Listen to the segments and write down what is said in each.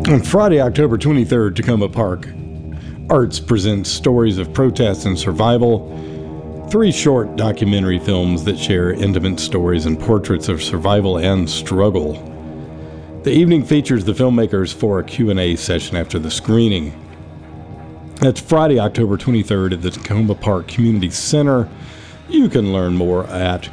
On Friday, October 23rd, Tacoma Park Arts presents stories of protest and survival, 3 short documentary films that share intimate stories and portraits of survival and struggle. The evening features the filmmakers for a Q&A session after the screening. That's Friday, October 23rd at the Tacoma Park Community Center. You can learn more at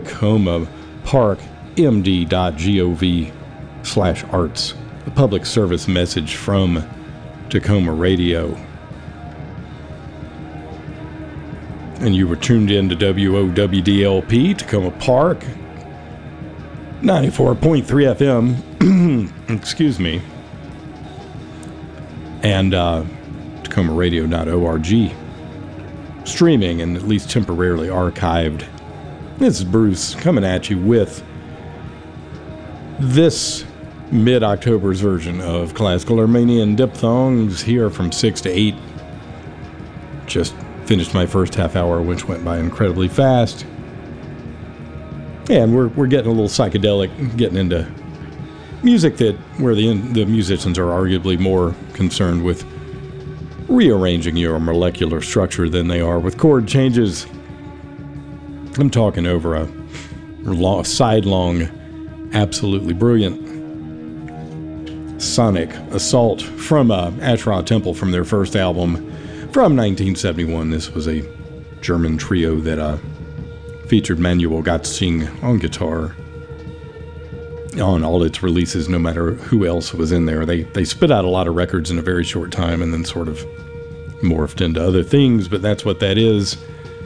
tacomaparkmd.gov/arts. A public service message from Tacoma Radio. And you were tuned in to WOWDLP, Tacoma Park, 94.3 FM, excuse me, and TacomaRadio.org, streaming and at least temporarily archived. This is Bruce coming at you with this mid-October's version of Classical Armenian Diphthongs here from 6 to 8. Just finished my first half hour, which went by incredibly fast. And we're getting a little psychedelic, getting into music where the musicians are arguably more concerned with rearranging your molecular structure than they are with chord changes. I'm talking over a sidelong, absolutely brilliant Sonic Assault from Asherah Temple from their first album from 1971. This was a German trio that featured Manuel Gatzing on guitar on all its releases, no matter who else was in there. They spit out a lot of records in a very short time and then sort of morphed into other things, but that's what that is.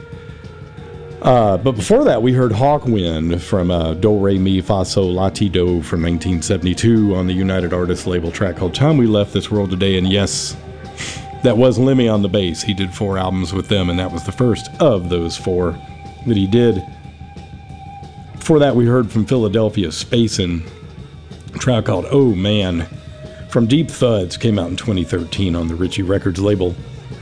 But before that, we heard Hawkwind from Do Re Mi Fa Sol La Ti Do from 1972 on the United Artists label, track called Time We Left This World Today. And yes, that was Lemmy on the bass. He did 4 albums with them, and that was the first of those 4 that he did. Before that, we heard from Philadelphia Spacin', a track called Oh Man from Deep Thuds, came out in 2013 on the Ritchie Records label.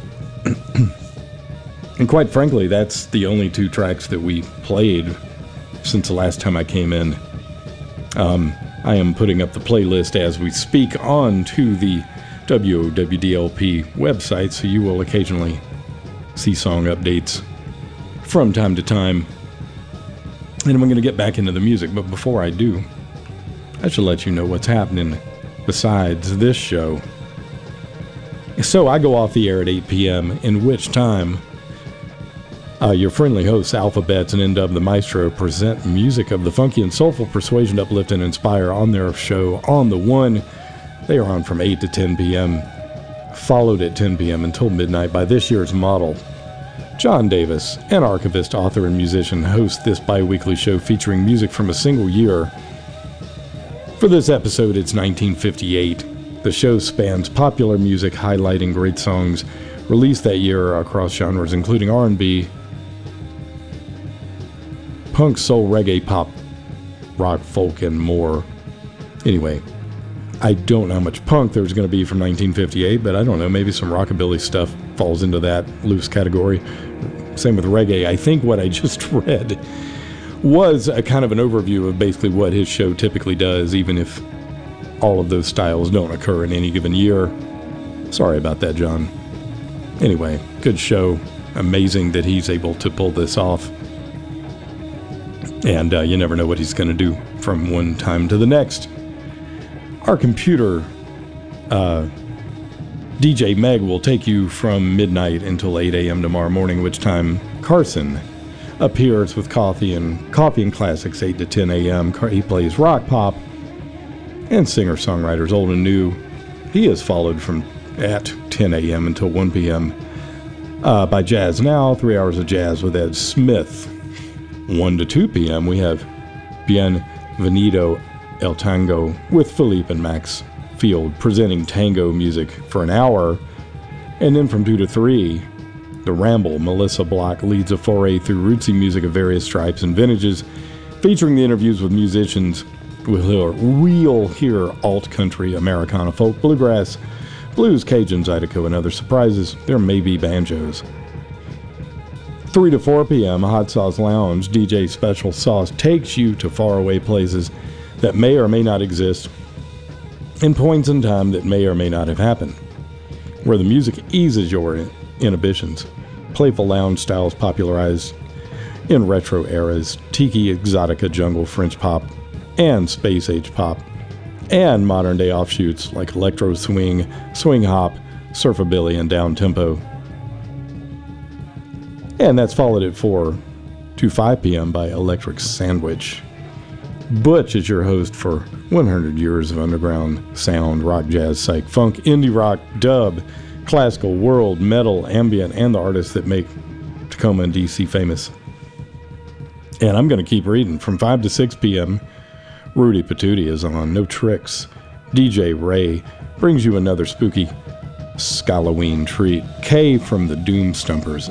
And quite frankly, that's the only 2 tracks that we played since the last time I came in. I am putting up the playlist as we speak on to the WOWDLP website, so you will occasionally see song updates from time to time. And I'm going to get back into the music, but before I do, I should let you know what's happening besides this show. So I go off the air at 8 p.m., in which time your friendly hosts, Alphabets and NW the Maestro, present music of the funky and soulful persuasion to uplift and inspire on their show On the One. They are on from 8 to 10 p.m., followed at 10 p.m. until midnight by this year's model. John Davis, an archivist, author, and musician, hosts this bi-weekly show featuring music from a single year. For this episode, it's 1958. The show spans popular music, highlighting great songs released that year across genres, including R&B, punk, soul, reggae, pop, rock, folk, and more. Anyway, I don't know how much punk there's going to be from 1958, but I don't know, maybe some rockabilly stuff falls into that loose category. Same with reggae. I think what I just read was a kind of an overview of basically what his show typically does, even if all of those styles don't occur in any given year. Sorry about that, John. Anyway, good show. Amazing that he's able to pull this off. And you never know what he's going to do from one time to the next. Our computer, DJ Meg, will take you from midnight until 8 a.m. tomorrow morning, which time Carson appears with Coffee and Classics 8 to 10 a.m. He plays rock, pop, and singer-songwriters old and new. He is followed from at 10 a.m. until 1 p.m. By Jazz Now, 3 hours of jazz with Ed Smith. 1 to 2 p.m. we have Bienvenido El Tango with Philippe and Max Field presenting tango music for an hour. And then from 2 to 3, The Ramble, Melissa Block leads a foray through rootsy music of various stripes and vintages, featuring the interviews with musicians. We'll hear alt country, Americana, folk, bluegrass, blues, Cajun, Zydeco, and other surprises. There may be banjos. 3 to 4 p.m., Hot Sauce Lounge, DJ Special Sauce takes you to faraway places that may or may not exist in points in time that may or may not have happened, where the music eases your inhibitions. Playful lounge styles popularized in retro eras, tiki, exotica, jungle, French pop, and space age pop, and modern day offshoots like electro swing, swing hop, surfabilly, and down tempo. And that's followed at 4 to 5 p.m. by Electric Sandwich. Butch is your host for 100 years of underground sound, rock, jazz, psych, funk, indie rock, dub, classical, world, metal, ambient, and the artists that make Tacoma and DC famous. And I'm going to keep reading. From 5 to 6 p.m., Rudy Patootie is on. No Tricks. DJ Ray brings you another spooky Scalloween treat. Kay from the Doom Stompers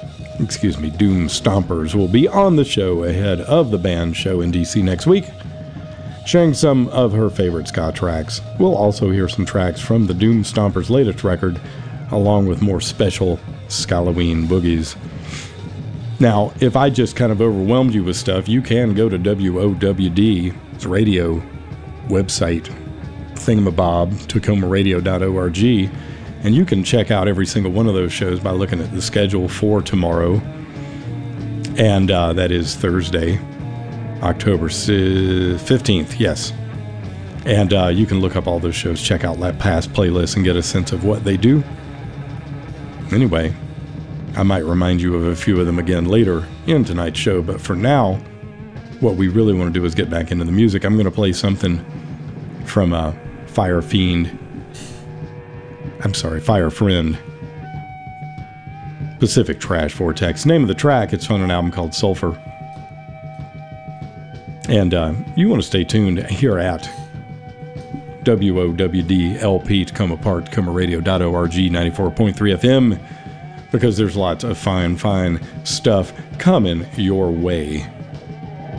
will be on the show ahead of the band show in DC next week, sharing some of her favorite ska tracks. We'll also hear some tracks from the Doom Stompers' latest record, along with more special Scalloween boogies. Now, if I just kind of overwhelmed you with stuff, you can go to WOWD's radio website, thingamabob, tacomaradio.org, and you can check out every single one of those shows by looking at the schedule for tomorrow. And that is Thursday, October 15th, yes. And you can look up all those shows, check out that past playlist, and get a sense of what they do. Anyway, I might remind you of a few of them again later in tonight's show, but for now, what we really want to do is get back into the music. I'm going to play something from Fire Friend, Pacific Trash Vortex. Name of the track, it's on an album called Sulfur. And you want to stay tuned here at WOWD-LP, Tacoma Park, TacomaRadio.org, 94.3 FM, because there's lots of fine stuff coming your way.